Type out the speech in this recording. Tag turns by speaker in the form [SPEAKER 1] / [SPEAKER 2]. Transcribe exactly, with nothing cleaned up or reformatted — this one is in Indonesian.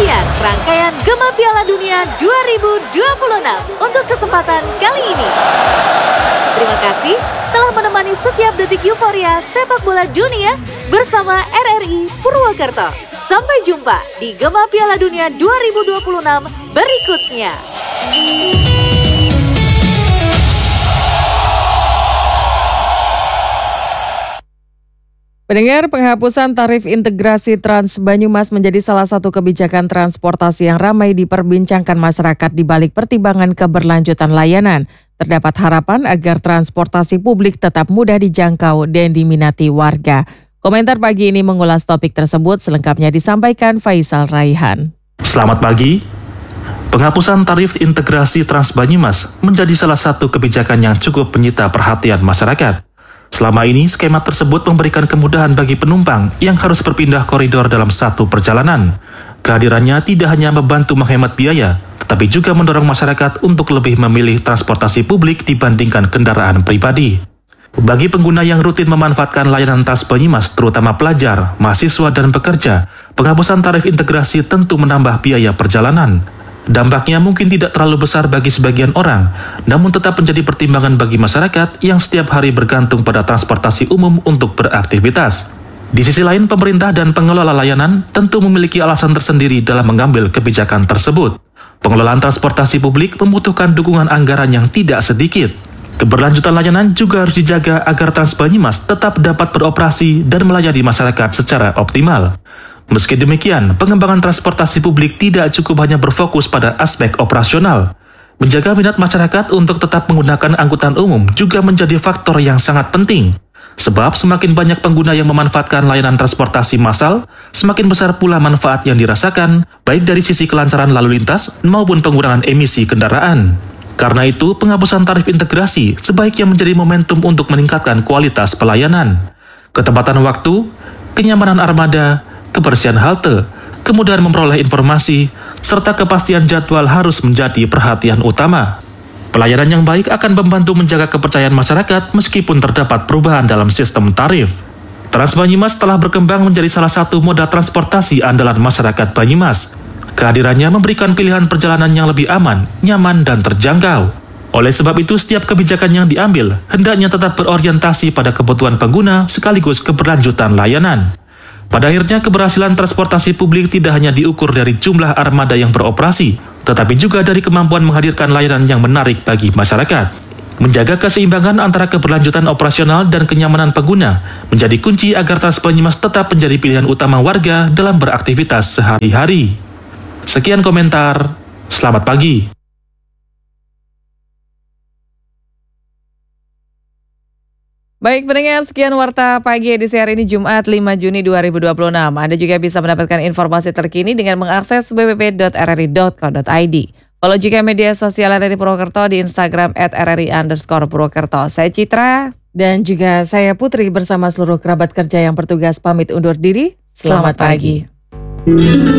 [SPEAKER 1] sekian rangkaian Gema Piala Dunia dua ribu dua puluh enam untuk kesempatan kali ini. Terima kasih telah menemani setiap detik euforia sepak bola dunia bersama R R I Purwokerto. Sampai jumpa di Gema Piala Dunia dua ribu dua puluh enam berikutnya.
[SPEAKER 2] Pendengar, penghapusan tarif integrasi Trans Banyumas menjadi salah satu kebijakan transportasi yang ramai diperbincangkan masyarakat di balik pertimbangan keberlanjutan layanan. Terdapat harapan agar transportasi publik tetap mudah dijangkau dan diminati warga. Komentar pagi ini mengulas topik tersebut, selengkapnya disampaikan Faisal Raihan.
[SPEAKER 3] Selamat pagi. Penghapusan tarif integrasi Trans Banyumas menjadi salah satu kebijakan yang cukup menyita perhatian masyarakat. Selama ini, skema tersebut memberikan kemudahan bagi penumpang yang harus berpindah koridor dalam satu perjalanan. Kehadirannya tidak hanya membantu menghemat biaya, tetapi juga mendorong masyarakat untuk lebih memilih transportasi publik dibandingkan kendaraan pribadi. Bagi pengguna yang rutin memanfaatkan layanan Trans Banyumas, terutama pelajar, mahasiswa, dan pekerja, penghapusan tarif integrasi tentu menambah biaya perjalanan. Dampaknya mungkin tidak terlalu besar bagi sebagian orang, namun tetap menjadi pertimbangan bagi masyarakat yang setiap hari bergantung pada transportasi umum untuk beraktivitas. Di sisi lain, pemerintah dan pengelola layanan tentu memiliki alasan tersendiri dalam mengambil kebijakan tersebut. Pengelolaan transportasi publik membutuhkan dukungan anggaran yang tidak sedikit. Keberlanjutan layanan juga harus dijaga agar Trans Banyumas tetap dapat beroperasi dan melayani masyarakat secara optimal. Meski demikian, pengembangan transportasi publik tidak cukup hanya berfokus pada aspek operasional. Menjaga minat masyarakat untuk tetap menggunakan angkutan umum juga menjadi faktor yang sangat penting. Sebab semakin banyak pengguna yang memanfaatkan layanan transportasi massal, semakin besar pula manfaat yang dirasakan, baik dari sisi kelancaran lalu lintas maupun pengurangan emisi kendaraan. Karena itu, penghapusan tarif integrasi sebaiknya menjadi momentum untuk meningkatkan kualitas pelayanan. Ketepatan waktu, kenyamanan armada, kebersihan halte, kemudahan memperoleh informasi, serta kepastian jadwal harus menjadi perhatian utama. Pelayanan yang baik akan membantu menjaga kepercayaan masyarakat meskipun terdapat perubahan dalam sistem tarif. Trans Banyumas telah berkembang menjadi salah satu moda transportasi andalan masyarakat Banyumas. Kehadirannya memberikan pilihan perjalanan yang lebih aman, nyaman, dan terjangkau. Oleh sebab itu, setiap kebijakan yang diambil hendaknya tetap berorientasi pada kebutuhan pengguna sekaligus keberlanjutan layanan. Pada akhirnya, keberhasilan transportasi publik tidak hanya diukur dari jumlah armada yang beroperasi, tetapi juga dari kemampuan menghadirkan layanan yang menarik bagi masyarakat. Menjaga keseimbangan antara keberlanjutan operasional dan kenyamanan pengguna menjadi kunci agar Trans Banyumas tetap menjadi pilihan utama warga dalam beraktivitas sehari-hari. Sekian komentar, selamat pagi.
[SPEAKER 2] Baik pendengar, sekian Warta Pagi edisi hari ini Jumat lima Juni dua ribu dua puluh enam. Anda juga bisa mendapatkan informasi terkini dengan mengakses b p p dot r r i dot co dot i d. Follow juga media sosial R R I Purwokerto di Instagram at r r i underscore Purwokerto. Saya Citra. Dan juga saya Putri bersama seluruh kerabat kerja yang bertugas pamit undur diri. Selamat, Selamat pagi. pagi.